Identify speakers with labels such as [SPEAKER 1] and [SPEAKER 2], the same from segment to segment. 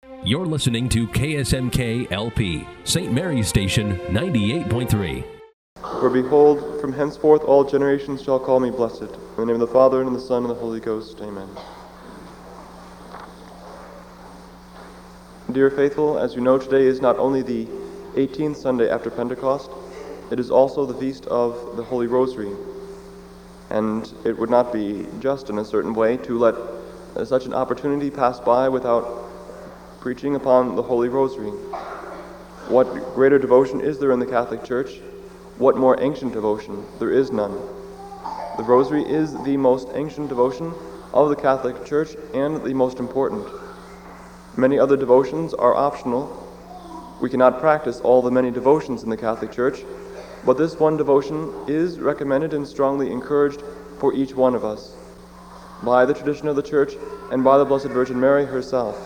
[SPEAKER 1] You're listening to KSMK LP, St. Mary's Station 98.3.
[SPEAKER 2] For behold, from henceforth all generations shall call me blessed. In the name of the Father, and of the Son, and of the Holy Ghost. Amen. Dear faithful, as you know, today is not only the 18th Sunday after Pentecost, it is also the feast of the Holy Rosary. And it would not be just in a certain way to let such an opportunity pass by without preaching upon the Holy Rosary. What greater devotion is there in the Catholic Church? What more ancient devotion? There is none. The Rosary is the most ancient devotion of the Catholic Church and the most important. Many other devotions are optional. We cannot practice all the many devotions in the Catholic Church, but this one devotion is recommended and strongly encouraged for each one of us by the tradition of the Church and by the Blessed Virgin Mary herself.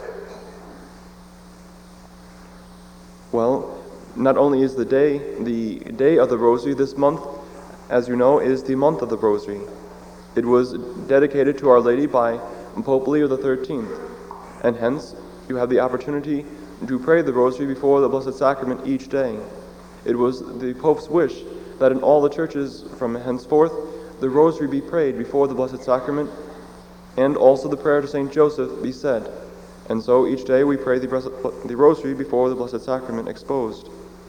[SPEAKER 2] Well, not only is the day of the Rosary this month, as you know, is the month of the Rosary. It was dedicated to Our Lady by Pope Leo XIII, and hence you have the opportunity to pray the Rosary before the Blessed Sacrament each day. It was the Pope's wish that in all the churches from henceforth the Rosary be prayed before the Blessed Sacrament, and also the prayer to St. Joseph be said. And so each day we pray the Rosary before the Blessed Sacrament exposed.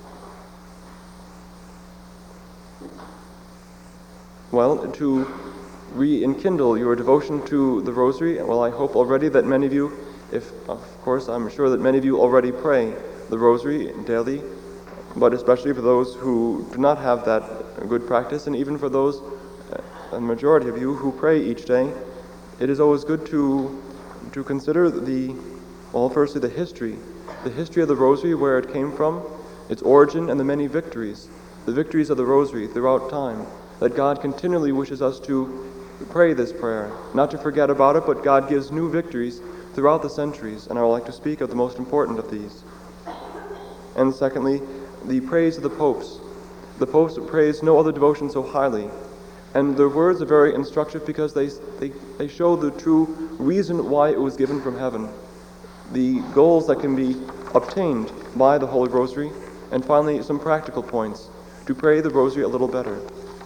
[SPEAKER 2] Well, to rekindle your devotion to the Rosary, well, I hope already that many of you, of course, I'm sure that many of you already pray the Rosary daily, but especially for those who do not have that good practice, and even for those, a majority of you, who pray each day, it is always good to consider firstly the history of the Rosary, where it came from, its origin, and the many victories, the victories of the Rosary throughout time, that God continually wishes us to pray this prayer, not to forget about it, but God gives new victories throughout the centuries, and I would like to speak of the most important of these. And secondly, the praise of the popes. The popes praise no other devotion so highly, and their words are very instructive because they show the true reason why it was given from heaven, the goals that can be obtained by the Holy Rosary, and finally some practical points to pray the Rosary a little better.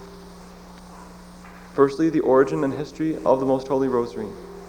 [SPEAKER 2] Firstly, the origin and history of the Most Holy Rosary.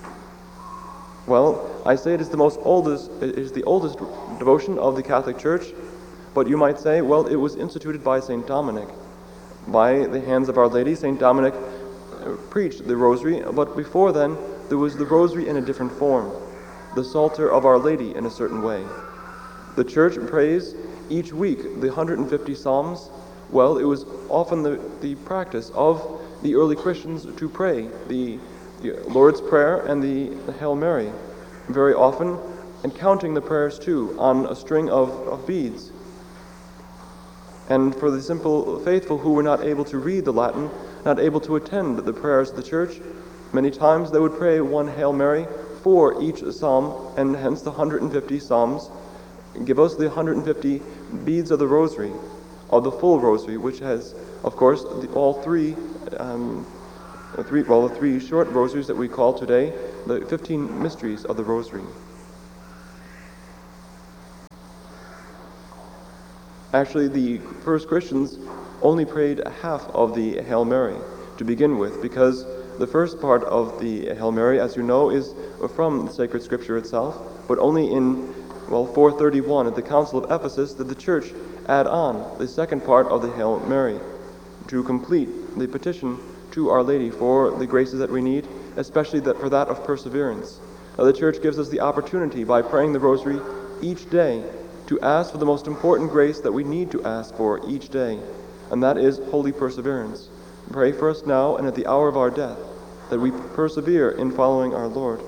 [SPEAKER 2] Well, I say it is the oldest devotion of the Catholic Church, but you might say, well, it was instituted by St. Dominic. By the hands of Our Lady, St. Dominic preached the Rosary, but before then, there was the Rosary in a different form, the Psalter of Our Lady in a certain way. The Church prays each week the 150 Psalms. Well, it was often the practice of the early Christians to pray the Lord's Prayer and the Hail Mary, very often, and counting the prayers too on a string of beads. And for the simple faithful who were not able to read the Latin, not able to attend the prayers of the Church, many times they would pray one Hail Mary for each psalm, and hence the 150 psalms give us the 150 beads of the Rosary, of the full Rosary, which has, of course, the three short rosaries that we call today the 15 mysteries of the Rosary. Actually, the first Christians only prayed half of the Hail Mary to begin with, because the first part of the Hail Mary, as you know, is from the sacred scripture itself, but only in 431 at the Council of Ephesus did the Church add on the second part of the Hail Mary to complete the petition to Our Lady for the graces that we need, especially for that of perseverance. Now, the Church gives us the opportunity by praying the Rosary each day to ask for the most important grace that we need to ask for each day, and that is holy perseverance. Pray for us now and at the hour of our death, that we persevere in following our Lord.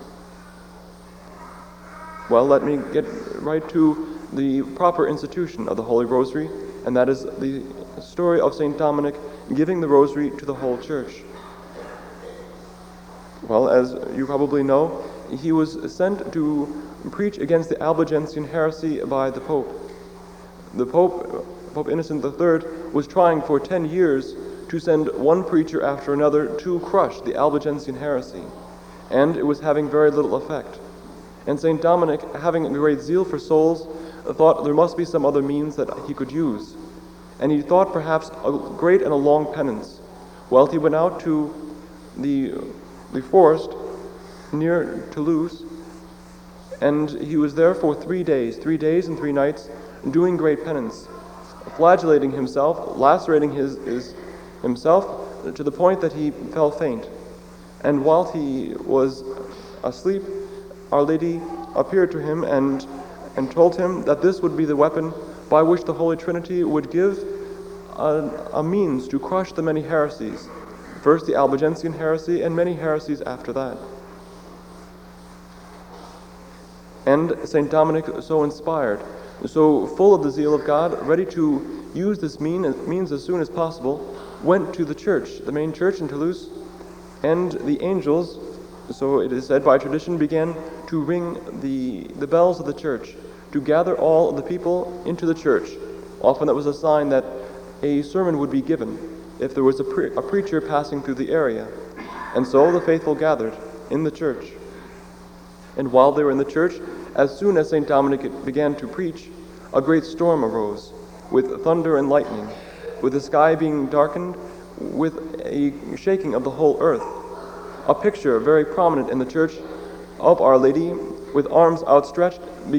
[SPEAKER 2] Well, let me get right to the proper institution of the Holy Rosary, and that is the story of St. Dominic giving the Rosary to the whole Church. Well, as you probably know, he was sent to preach against the Albigensian heresy by the Pope. The Pope Innocent III, was trying for 10 years to send one preacher after another to crush the Albigensian heresy, and it was having very little effect. And St. Dominic, having a great zeal for souls, thought there must be some other means that he could use. And he thought perhaps a great and a long penance. Well, he went out to the forest near Toulouse, and he was there for 3 days and 3 nights, doing great penance, flagellating himself, lacerating himself to the point that he fell faint. And while he was asleep, Our Lady appeared to him and told him that this would be the weapon by which the Holy Trinity would give a means to crush the many heresies, first the Albigensian heresy and many heresies after that. And St. Dominic, so inspired, so full of the zeal of God, ready to use this means as soon as possible, went to the church, the main church in Toulouse, and the angels, so it is said by tradition, began to ring the bells of the church, to gather all the people into the church. Often that was a sign that a sermon would be given if there was a preacher passing through the area. And so the faithful gathered in the church. And while they were in the church, as soon as St. Dominic began to preach, a great storm arose, with thunder and lightning, with the sky being darkened, with a shaking of the whole earth. A picture very prominent in the church of Our Lady, with arms outstretched,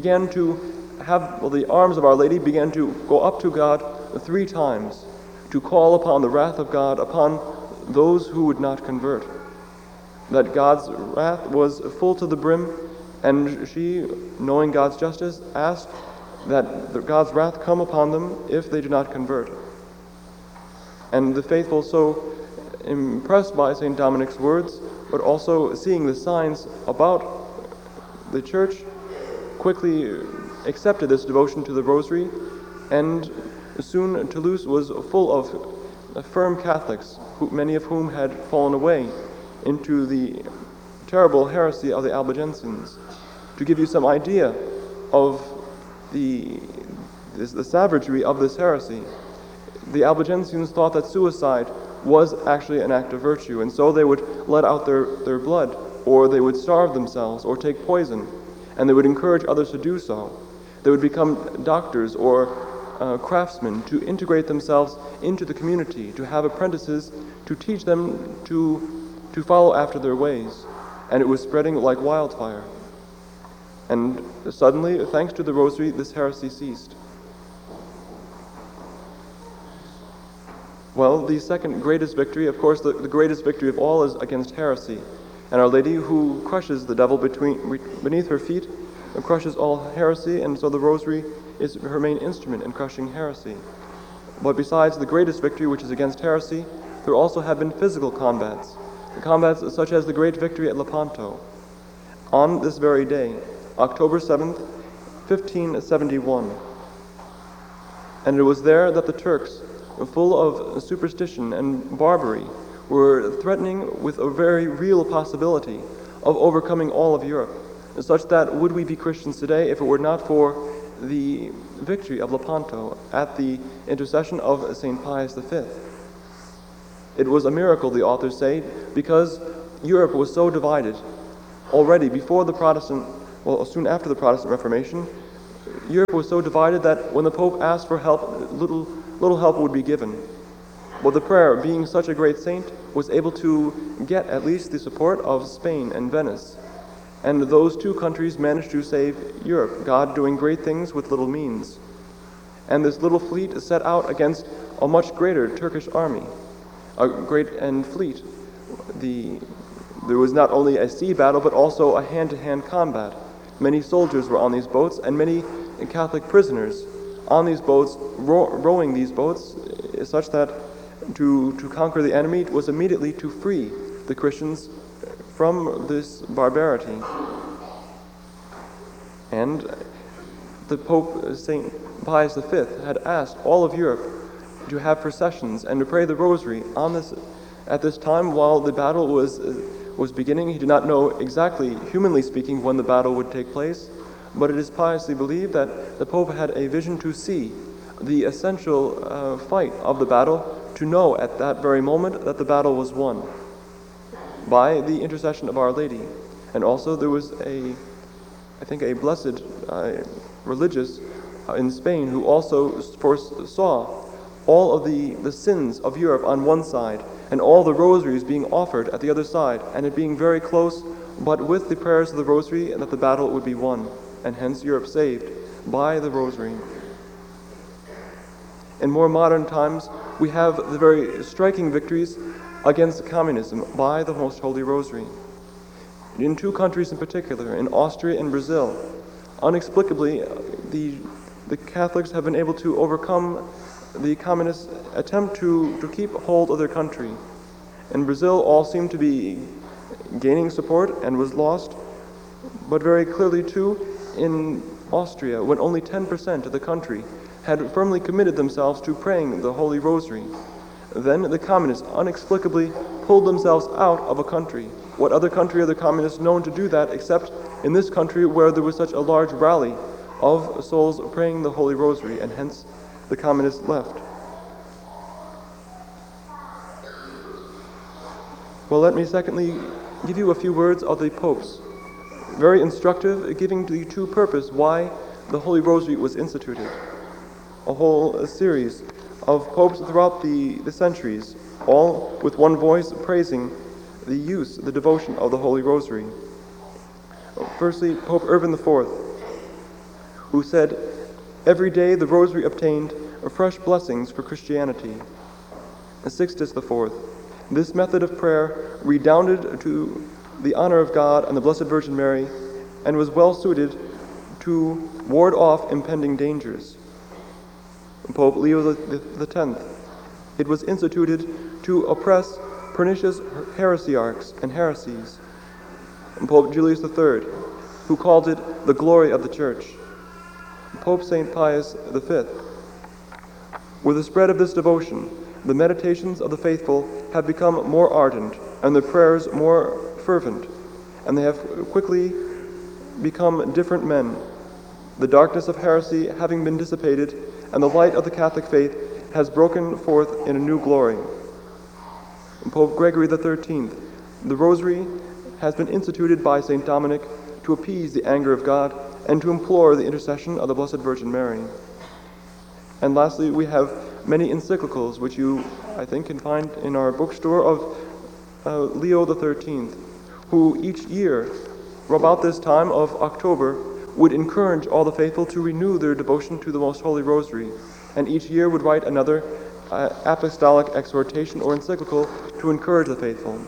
[SPEAKER 2] the arms of Our Lady began to go up to God 3 times, to call upon the wrath of God upon those who would not convert. That God's wrath was full to the brim, and she, knowing God's justice, asked that God's wrath come upon them if they do not convert. And the faithful, so impressed by St. Dominic's words, but also seeing the signs about the church, quickly accepted this devotion to the Rosary, and soon Toulouse was full of firm Catholics, many of whom had fallen away into the terrible heresy of the Albigensians. To give you some idea of the savagery of this heresy, the Albigensians thought that suicide was actually an act of virtue, and so they would let out their blood, or they would starve themselves, or take poison, and they would encourage others to do so. They would become doctors or craftsmen to integrate themselves into the community, to have apprentices, to teach them to follow after their ways. And it was spreading like wildfire. And suddenly, thanks to the Rosary, this heresy ceased. Well, the second greatest victory, of course, the greatest victory of all, is against heresy. And Our Lady, who crushes the devil beneath her feet, crushes all heresy, and so the Rosary is her main instrument in crushing heresy. But besides the greatest victory, which is against heresy, there also have been physical combats such as the great victory at Lepanto. On this very day, October 7th, 1571. And it was there that the Turks, full of superstition and barbarity, were threatening with a very real possibility of overcoming all of Europe, such that would we be Christians today if it were not for the victory of Lepanto at the intercession of St. Pius V. It was a miracle, the authors say, because Europe was so divided. Already before the soon after the Protestant Reformation, Europe was so divided that when the Pope asked for help, little help would be given. But the prayer, being such a great saint, was able to get at least the support of Spain and Venice. And those 2 countries managed to save Europe, God doing great things with little means. And this little fleet set out against a much greater Turkish army, a great fleet. There was not only a sea battle, but also a hand-to-hand combat. Many soldiers were on these boats, and many Catholic prisoners on these boats, rowing these boats, such that to conquer the enemy was immediately to free the Christians from this barbarity. And the Pope, St. Pius V, had asked all of Europe to have processions and to pray the Rosary at this time while the battle was beginning. He did not know exactly, humanly speaking, when the battle would take place, but it is piously believed that the Pope had a vision to see the essential fight of the battle, to know at that very moment that the battle was won by the intercession of Our Lady. And also there was I think, a blessed religious in Spain who also foresaw all of the sins of Europe on one side and all the rosaries being offered at the other side, and it being very close, but with the prayers of the rosary, and that the battle would be won, and hence Europe saved by the rosary. In more modern times, we have the very striking victories against communism by the Most Holy Rosary. In two countries in particular, in Austria and Brazil, inexplicably, the Catholics have been able to overcome the communists' attempt to keep hold of their country. In Brazil, all seemed to be gaining support and was lost, but very clearly too, in Austria, when only 10% of the country had firmly committed themselves to praying the Holy Rosary, then the communists inexplicably pulled themselves out of a country. What other country are the communists known to do that except in this country where there was such a large rally of souls praying the Holy Rosary, and hence the communists left. Well, let me secondly give you a few words of the popes, very instructive, giving the true purpose why the Holy Rosary was instituted. A whole series of popes throughout the centuries, all with one voice praising the devotion of the Holy Rosary. Firstly, Pope Urban IV, who said, "Every day the Rosary obtained fresh blessings for Christianity." Sixtus IV, "This method of prayer redounded to the honor of God and the Blessed Virgin Mary, and was well suited to ward off impending dangers." Pope Leo X, "It was instituted to oppress pernicious heresiarchs and heresies." Pope Julius III, who called it the glory of the Church. Pope St. Pius V, "With the spread of this devotion, the meditations of the faithful have become more ardent, and the prayers more fervent, and they have quickly become different men. The darkness of heresy having been dissipated, and the light of the Catholic faith has broken forth in a new glory." Pope Gregory XIII, "The Rosary has been instituted by St. Dominic to appease the anger of God and to implore the intercession of the Blessed Virgin Mary." And lastly, we have many encyclicals, which you, I think, can find in our bookstore, of Leo XIII, who each year, about this time of October, would encourage all the faithful to renew their devotion to the Most Holy Rosary, and each year would write another apostolic exhortation or encyclical to encourage the faithful.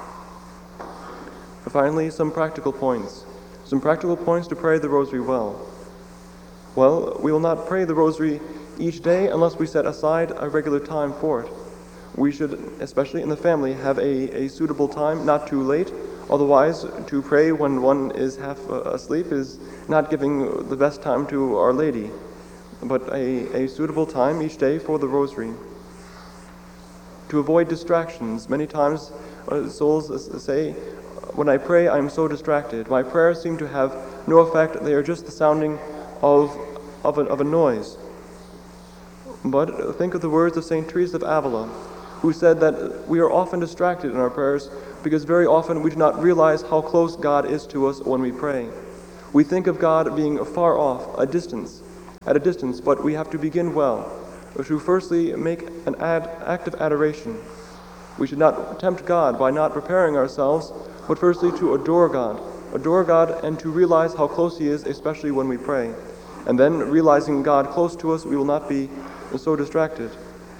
[SPEAKER 2] Finally, some practical points to pray the Rosary well. Well, we will not pray the Rosary each day unless we set aside a regular time for it. We should, especially in the family, have a suitable time, not too late. Otherwise, to pray when one is half asleep is not giving the best time to Our Lady, but a suitable time each day for the Rosary. To avoid distractions. Many times souls say, "When I pray, I am so distracted. My prayers seem to have no effect. They are just the sounding of a noise." But think of the words of St. Teresa of Avila, who said that we are often distracted in our prayers because very often we do not realize how close God is to us when we pray. We think of God being far off, at a distance, but we have to begin well, to firstly make an act of adoration. We should not tempt God by not preparing ourselves, but firstly to adore God and to realize how close He is, especially when we pray. And then, realizing God close to us, we will not be so distracted.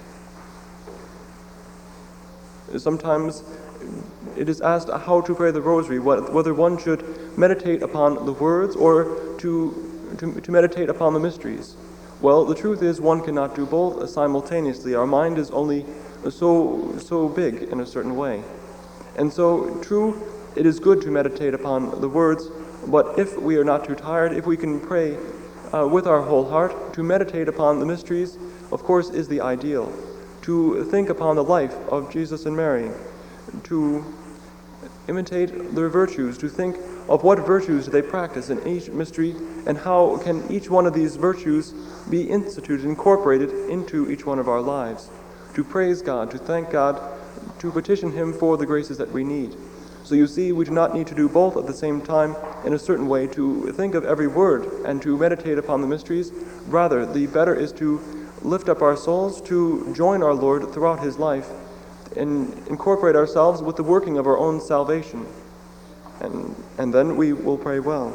[SPEAKER 2] Sometimes it is asked how to pray the Rosary, whether one should meditate upon the words or to meditate upon the mysteries. Well, the truth is one cannot do both simultaneously. Our mind is only so big in a certain way. And so, true, it is good to meditate upon the words, but if we are not too tired, if we can pray with our whole heart, to meditate upon the mysteries, of course, is the ideal. To think upon the life of Jesus and Mary, to imitate their virtues, to think of what virtues they practice in each mystery, and how can each one of these virtues be instituted, incorporated into each one of our lives. To praise God, to thank God, to petition Him for the graces that we need. So you see, we do not need to do both at the same time in a certain way, to think of every word and to meditate upon the mysteries. Rather, the better is to lift up our souls, to join our Lord throughout his life, and incorporate ourselves with the working of our own salvation. And then we will pray well.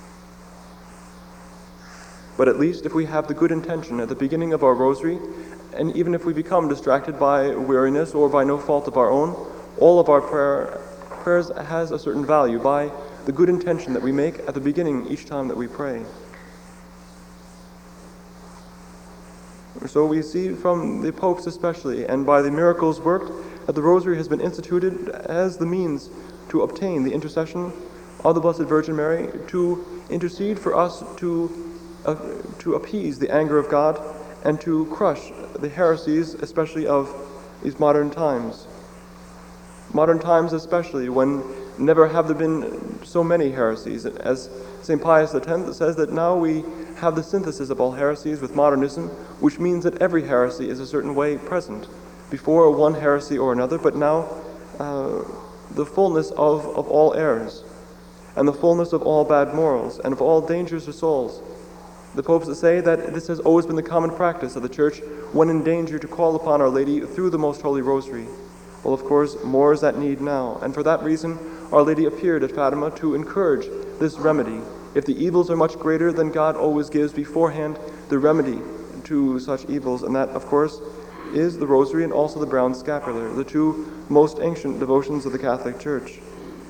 [SPEAKER 2] But at least if we have the good intention at the beginning of our rosary, and even if we become distracted by weariness or by no fault of our own, all of our prayers has a certain value by the good intention that we make at the beginning each time that we pray. So we see from the popes especially, and by the miracles worked, that the rosary has been instituted as the means to obtain the intercession of the Blessed Virgin Mary, to intercede for us to appease the anger of God and to crush the heresies, especially of these modern times. Modern times especially, when never have there been so many heresies. As St. Pius X says, that now we have the synthesis of all heresies with modernism, which means that every heresy is a certain way present. Before one heresy or another, but now the fullness of all errors, and the fullness of all bad morals, and of all dangers to souls. The popes say that this has always been the common practice of the Church when in danger to call upon Our Lady through the Most Holy Rosary. Well, of course, more is at need now, and for that reason Our Lady appeared at Fatima to encourage this remedy. If the evils are much greater, then God always gives beforehand the remedy to such evils, and that, of course, is the Rosary and also the brown scapular, the two most ancient devotions of the Catholic Church.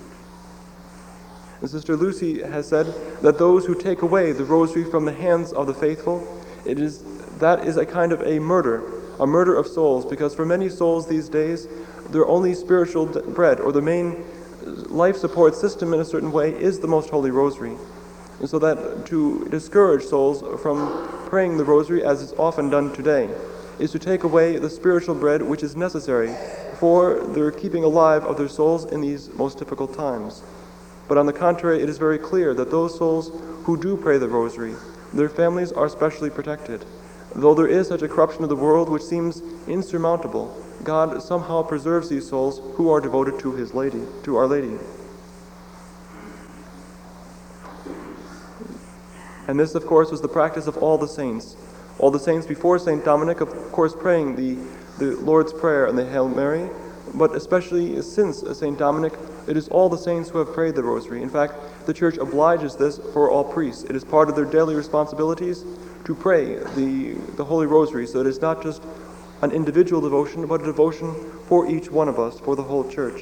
[SPEAKER 2] And Sister Lucy has said that those who take away the Rosary from the hands of the faithful, that is a kind of a murder of souls, because for many souls these days, their only spiritual bread, or the main life support system in a certain way, is the Most Holy Rosary. And so that to discourage souls from praying the Rosary, as is often done today, is to take away the spiritual bread which is necessary for their keeping alive of their souls in these most difficult times. But on the contrary, it is very clear that those souls who do pray the Rosary, their families are specially protected. Though there is such a corruption of the world which seems insurmountable, God somehow preserves these souls who are devoted to His Lady, to Our Lady. And this, of course, was the practice of all the saints. All the saints before St. Dominic, of course, praying the Lord's Prayer and the Hail Mary, but especially since St. Dominic, it is all the saints who have prayed the Rosary. In fact, the Church obliges this for all priests. It is part of their daily responsibilities to pray the Holy Rosary, so it is not just an individual devotion, but a devotion for each one of us, for the whole Church.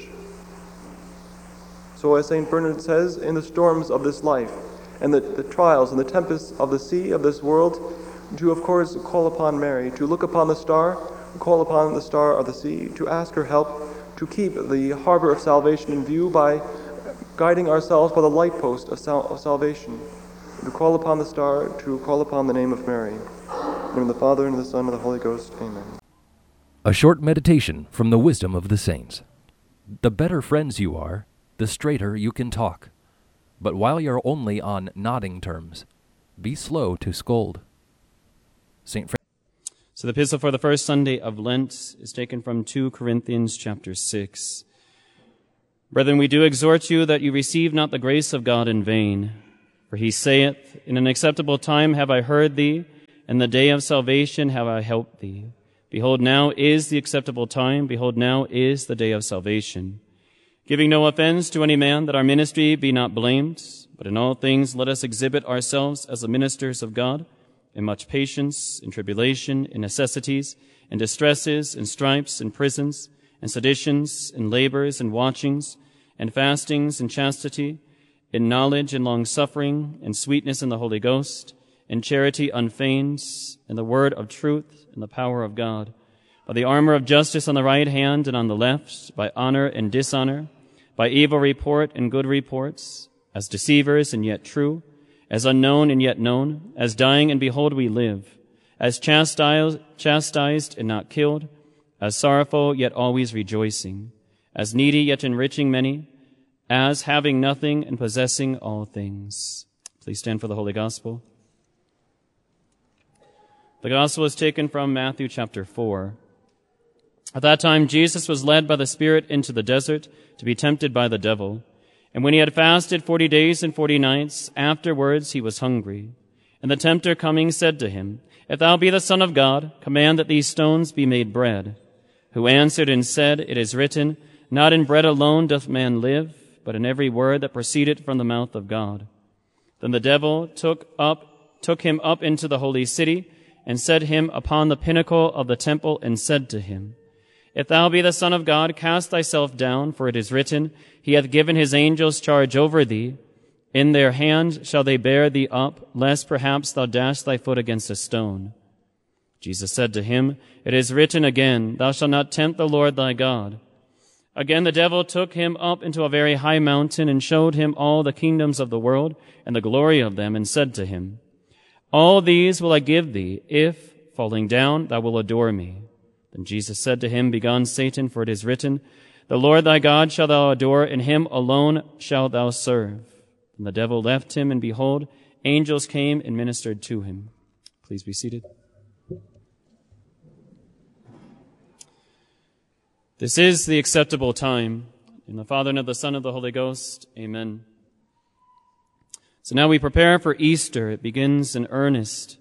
[SPEAKER 2] So as St. Bernard says, in the storms of this life, and the trials and the tempests of the sea of this world, to, of course, call upon Mary, to look upon the star, call upon the star of the sea, to ask her help, to keep the harbor of salvation in view by guiding ourselves by the light post of salvation, to call upon the star, to call upon the name of Mary. In the name of the Father, and of the Son, and of the Holy Ghost. Amen.
[SPEAKER 1] A short meditation from the wisdom of the saints. The better friends you are, the straighter you can talk. But while you're only on nodding terms, be slow to scold. St. Francis.
[SPEAKER 3] So the epistle for the first Sunday of Lent is taken from 2 Corinthians chapter 6. Brethren, we do exhort you that you receive not the grace of God in vain. For he saith, In an acceptable time have I heard thee, and the day of salvation have I helped thee. Behold, now is the acceptable time. Behold, now is the day of salvation. Giving no offense to any man, that our ministry be not blamed, but in all things let us exhibit ourselves as the ministers of God, in much patience, in tribulation, in necessities, in distresses, in stripes, in prisons, in seditions, in labors, in watchings, in fastings, in chastity, in knowledge, in long-suffering, in sweetness in the Holy Ghost, in charity unfeigned, in the word of truth, in the power of God, by the armor of justice on the right hand and on the left, by honor and dishonor, by evil report and good reports, as deceivers and yet true, as unknown and yet known, as dying and behold we live, as chastised and not killed, as sorrowful yet always rejoicing, as needy yet enriching many, as having nothing and possessing all things. Please stand for the Holy Gospel. The Gospel is taken from Matthew chapter 4. At that time Jesus was led by the Spirit into the desert to be tempted by the devil. And when he had fasted 40 days and 40 nights, afterwards he was hungry. And the tempter coming said to him, If thou be the Son of God, command that these stones be made bread. Who answered and said, It is written, Not in bread alone doth man live, but in every word that proceedeth from the mouth of God. Then the devil took him up into the holy city, and set him upon the pinnacle of the temple, and said to him, If thou be the Son of God, cast thyself down, for it is written, He hath given his angels charge over thee. In their hand shall they bear thee up, lest perhaps thou dash thy foot against a stone. Jesus said to him, It is written again, Thou shalt not tempt the Lord thy God. Again the devil took him up into a very high mountain, and showed him all the kingdoms of the world, and the glory of them, and said to him, All these will I give thee, if, falling down, thou wilt adore me. Then Jesus said to him, Begone, Satan, for it is written, The Lord thy God shalt thou adore, and him alone shalt thou serve. And the devil left him, and behold, angels came and ministered to him. Please be seated. This is the acceptable time. In the Father, and of the Son, and of the Holy Ghost. Amen. So now we prepare for Easter. It begins in earnest.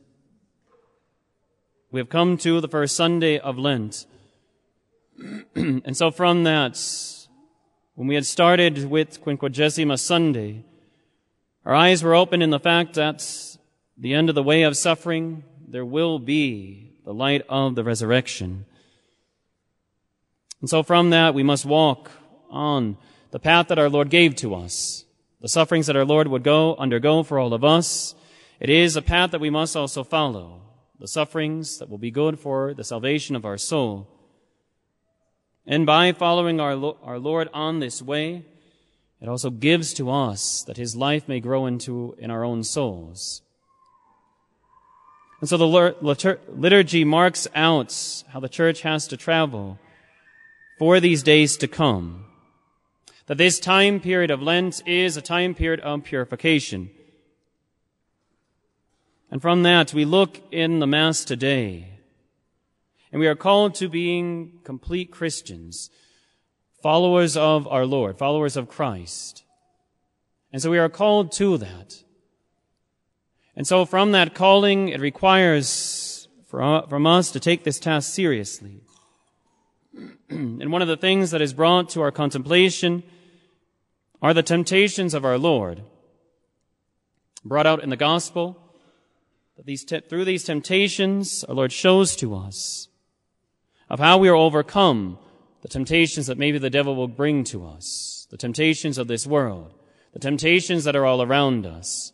[SPEAKER 3] We have come to the first Sunday of Lent. And so from that, when we had started with Quinquagesima Sunday, our eyes were opened in the fact that the end of the way of suffering, there will be the light of the resurrection. And so from that, we must walk on the path that our Lord gave to us. The sufferings that our Lord would undergo for all of us. It is a path that we must also follow. The sufferings that will be good for the salvation of our soul. And by following our Lord on this way, it also gives to us that his life may grow in our own souls. And so the liturgy marks out how the church has to travel for these days to come. That this time period of Lent is a time period of purification. And from that, we look in the Mass today, and we are called to being complete Christians, followers of our Lord, followers of Christ. And so we are called to that. And so from that calling, it requires from us to take this task seriously. And one of the things that is brought to our contemplation are the temptations of our Lord, brought out in the Gospel. That through these temptations, our Lord shows to us of how we are overcome the temptations that maybe the devil will bring to us, the temptations of this world, the temptations that are all around us.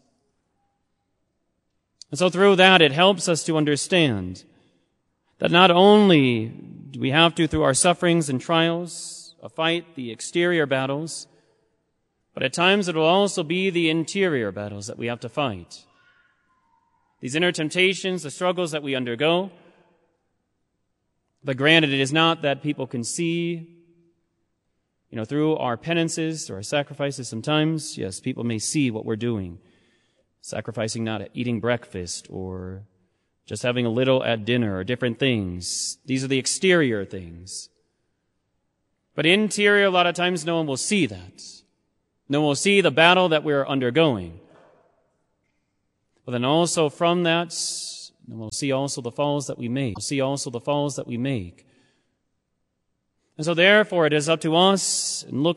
[SPEAKER 3] And so through that, it helps us to understand that not only do we have to, through our sufferings and trials, fight the exterior battles, but at times it will also be the interior battles that we have to fight. These inner temptations, the struggles that we undergo. But granted, it is not that people can see, through our penances or our sacrifices sometimes. Yes, people may see what we're doing. Sacrificing not eating breakfast or just having a little at dinner or different things. These are the exterior things. But interior, a lot of times no one will see that. No one will see the battle that we're undergoing. But then also from that, we'll see also the falls that we make. And so therefore it is up to us in looking